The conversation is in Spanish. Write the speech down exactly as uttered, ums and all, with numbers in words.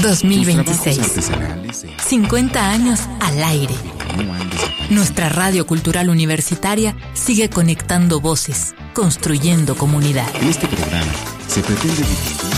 dos mil veintiséis. cincuenta años al aire. Nuestra radio cultural universitaria sigue conectando voces, construyendo comunidad. En este programa se pretende difundir